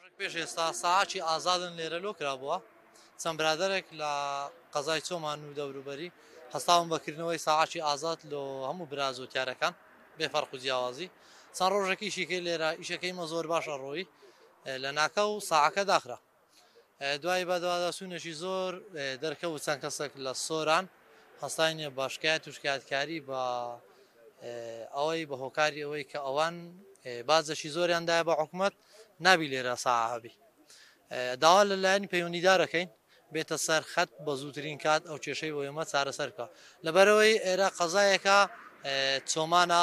پێش ئێستا ساعاتی ئازادن لێرە لۆ کرابووە چەند برادێک لە قەزای چۆمان و دەوروبەری هەستاون بەکردنەوەی ساعاتی ئازاد لۆ هەموو براز و تیارەکان بێفەرق و جیاوازی چەند ڕۆژێکی ئیشێکی لێرە ئیشەکەیمە زۆر باشە ڕۆی لە ناکە و ساعەکە داخرا دوای بەدواداسوونەشی زۆر دەرکەوت چەند کەسێک لە سۆران هەستاینە باشکایەت و شکایەتکاری بە ئەوەی بە هۆکاری ئەوەی کە ئەوان بازەشی زۆریاندایە بە حکوومەت نابی لێرە ساعەبی داوا لەلایەنی پەیوەندیدارەکەین بێتە سەر خەت بە زووترین کات ئەو کێشەی بۆ ئێمە چارەسەرکە لەبەرەوەی ئێرە قەزایەکە چۆمانە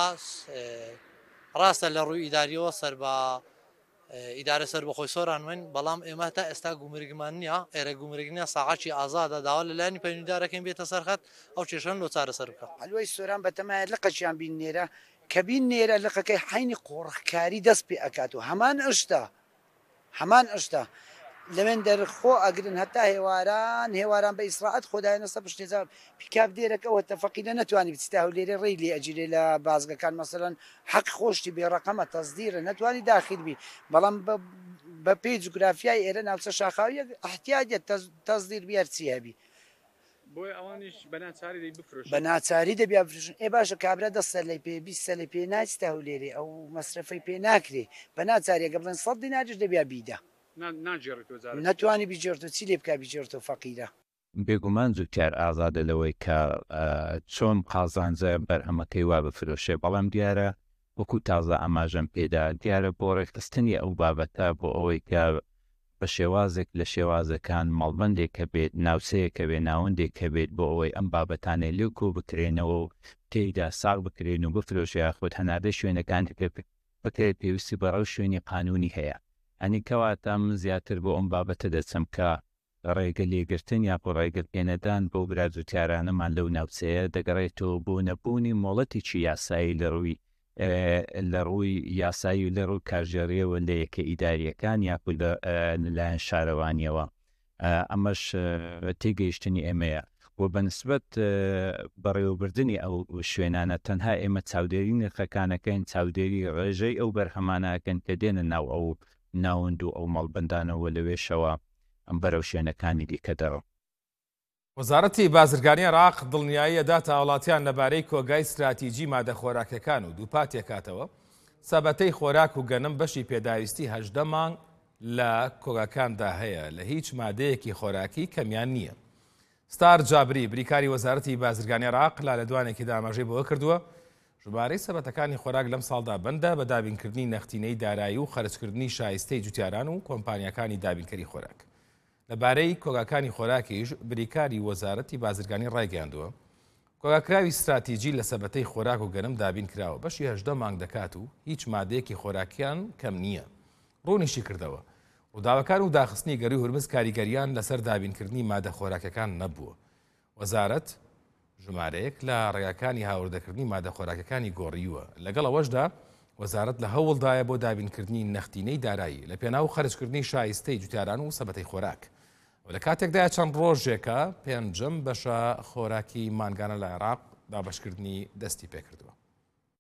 ڕاستە لە ڕووی ئیداریەوە سەر بە ئیدارە سەر بەخۆی سۆرانوێن بەڵام ئێمە تا ئێستا گومرگمان نییە ئێرە گومرگنیە ساعاتی ئازادە داوا لەلایەنی پەیوەندیدارەکەین بێتە سەر خەت ئەو کێشەن لۆ چارەسەر بکە هەلوای سۆران بەتەمایە لقەچیان بین نێرە کە بین نێرە لقەکەی حینی قۆڕخکاری دەست پێ ئەکات و هەمان ئشتا لەمن دەرخۆ ئەگرن هەتا هێواران بە ئیسراعەت خۆدایەنە سە پشتێزار پیکاپ دێرەکەەوە تەفەقیدە نەتوانانی بچتا و لێرە ڕێی لێ ئەجیرێ لە بازگەکان مەسەرەن حەق خۆشتی بێڕەقەمە تەزدیرە نەتوانی داخل بی بەڵام بە پێی جوگرافیای ئێرە ناوچە شاخاویە احتیاجە تەزدیر بیارچی هەبی بۆی ئەوانیش بە ناچاری دەبیا بفرۆشن ئێ باشە کابرا 10 لەی پێ 20 لەی پێ ناچتا و لێرێ ئەو مەسرفەی پێ ناکرێ بە ناچاریەکە بڵێن 100 دیناریش دەبیا بیدا نەتوانی بیجێرتەوە چی لێ بکە بیجێرتەوە فەقیرە بێگومان زووتیار ئازادە لەوەی کە چۆن قازانجە بەرهەمەکەی وا بفرۆشێ بەڵام دیارە وەکو تازە ئاماژەم پێدا دیارە بۆ ڕێکخستنی ئەو بابەتە بۆ ئەوەی کە بە شێوازێک لە شێوازەکان مەڵبندێک کە بێت ناوچەیە کە بێ ناوەندێک کە بێت بۆ ئەوەی ئەم بابەتانەی لێ کۆ بکرێنەوە و تێیدا ساغ بکرێن و بفرۆشە یاخود هەناردە شوێنەکان بکرێت پێویستی بەڕەو شوێنی قانونی هەیە ئەنی کەواتە من زیاتر بۆ ئەم بابەتە دەچم کە ڕێگە لێگرتن یا بۆ ڕێگەپێنەدان بۆ برا جوتیارانەمان لەو ناوچەیە دەگەڕێتەوە بۆ نەبوونی مۆڵەتێکی یاسایی لە ڕووی یاسایی و لە ڕوو کارژێڕیەوە لە یەکە ئیداریەکان یاکو لەلایەن شارەوانیەوە ئەمەش تێگەیشتنی ئێمەیە بۆ بەنسبەت بەڕێوەبردننی ئەو شوێنانە تەنها ئێمە چاودێری نرخەکانەکەین چاودێری ڕێژەی ئەو بەرهەمانەکەن کە دێنە ناو ئەو ناوەند و ئەو مەڵبەندانەوە لەوێشەوە ئەم بەرەو شوێنەکانی دیکە دەڕۆ وەزارەتی بازرگانی عێراق دڵنیایی ئەداتە وڵاتیان لەبارەی کۆگای استراتیجی مادە خۆراکەکان و دووپات تێکاتەوە سەبەتەی خۆراک و گەنم بەشی پێداویستی 18 مانگ لە کۆگاکاندا هەیە لە هیچ مادەیەکی خۆراکی کەمیان نییە. ستار جابری بریکاری وەزارەتی بازرگانی عێراق لا لە دوانێکی دامەژەی بەوە کردووە ژمارەی سەبەتەکانی خۆراک لەم ساڵدا بەندە بە دابینکردنی نەختینەی دارایی و خەرجکردنی شایستەی جوتیاران و کۆمپانیەکانی دابینکەری خۆراک. لەبارەی کۆگاکانی خۆراکیش بریکاری وەزارەتی بازرگانی ڕایگەاندووە کۆگاکراوی استراتیجی لە سەبەتەی خۆراک و گەنم دابین کراوە بەشی 18 مانگ دەکات و هیچ مادەیەکی خۆراکیان کەم نییە. ڕوونیشی کردەوە ڕووداوەکان و داخستنی گەڕی هورمز کاریگەریان لەسەر دابینکردنی مادە خۆراکەکان نەبووە. وەزارەت ژمارەیەک لە ڕێگاکانی هاوردەکردنی مادە خۆراکەکانی گۆڕیوە. لەگەڵ ئەوەشدا وەزارەت لە هەوڵدایە بۆ دابینکردنی نەختینەی دارایی لە پێناو خەرجکردنی شایستەی جوتیاران و سەبەتەی خۆراک. لە کاتێکدا چەند ڕۆژێکە پێنجەم بەشە خۆراکی مانگانە لە عێراق دابەشکردنی دەستی پێکردووە.